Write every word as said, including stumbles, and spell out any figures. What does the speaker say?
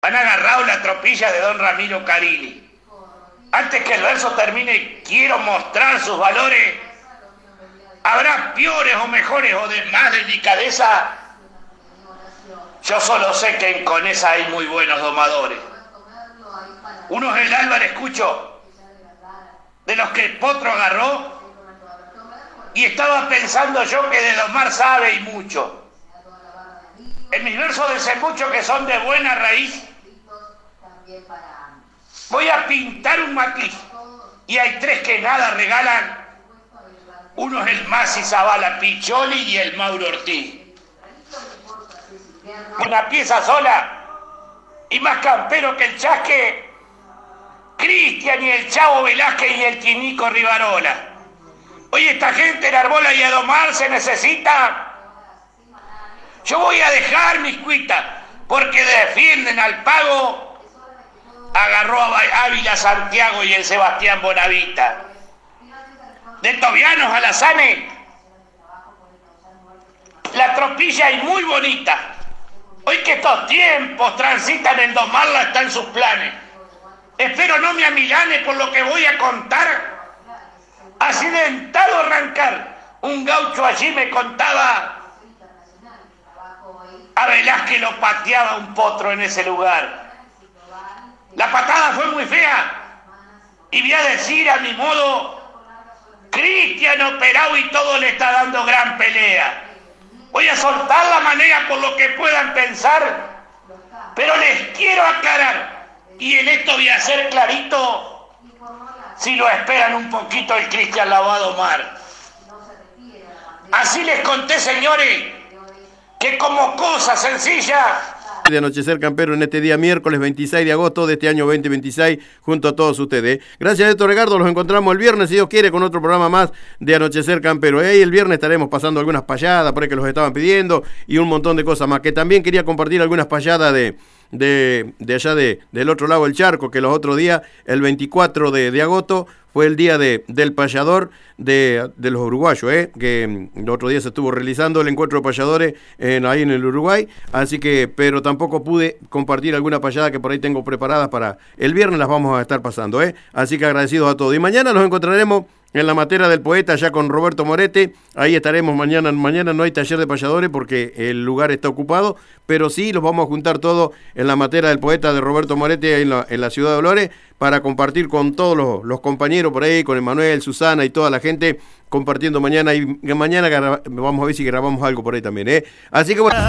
Han agarrado la tropilla de don Ramiro Carilli. Antes que el verso termine, quiero mostrar sus valores. ¿Habrá peores o mejores o de más delicadeza? Yo solo sé que en Conesa hay muy buenos domadores. Uno es el Álvarez Cucho, de los que el potro agarró, y estaba pensando yo que de domar sabe y mucho. En mis versos de Sembucho, que son de buena raíz, voy a pintar un matiz, y hay tres que nada regalan. Uno es el Masi Zavala Picholi y el Mauro Ortiz. Una pieza sola y más campero que el Chasque, Cristian y el Chavo Velázquez y el Quinico Rivarola. Oye, esta gente en Arbola y a domar se necesita. Yo voy a dejar mis cuitas porque defienden al pago. Agarró a Ávila Santiago y el Sebastián Bonavita. De Tobianos a Lazane, la tropilla es muy bonita. Hoy que estos tiempos transitan en domarla está en sus planes. Espero no me amilane por lo que voy a contar. Accidentado arrancar, un gaucho allí me contaba, a Velázquez lo pateaba un potro en ese lugar. La patada fue muy fea y voy a decir a mi modo, Cristian operado y todo le está dando gran pelea. Voy a soltar la manera por lo que puedan pensar, pero les quiero aclarar, y en esto voy a ser clarito, si lo esperan un poquito el Cristian la va a domar. Así les conté, señores, que como cosa sencilla... De Anochecer Campero en este día miércoles veintiséis de agosto de este año veinte veintiséis junto a todos ustedes. Gracias a Héctor Regardo, los encontramos el viernes si Dios quiere con otro programa más de Anochecer Campero. Y el viernes estaremos pasando algunas payadas por ahí que los estaban pidiendo y un montón de cosas más, que también quería compartir algunas payadas de... De, de allá de, del otro lado del charco, que los otros días, el veinticuatro de, de agosto, fue el día de, del payador de, de los uruguayos, ¿eh? que el otro día se estuvo realizando el encuentro de payadores en, ahí en el Uruguay, así que, pero tampoco pude compartir alguna payada que por ahí tengo preparadas para el viernes, las vamos a estar pasando, ¿eh? Así que agradecidos a todos. Y mañana los encontraremos en la Matera del Poeta, ya con Roberto Morete. Ahí estaremos mañana. Mañana no hay taller de payadores porque el lugar está ocupado, pero sí los vamos a juntar todos en la Matera del Poeta de Roberto Morete, ahí en la, en la ciudad de Dolores, para compartir con todos los, los compañeros por ahí, con Emanuel, Susana y toda la gente, compartiendo mañana. Y mañana vamos a ver si grabamos algo por ahí también, ¿eh? Así que bueno.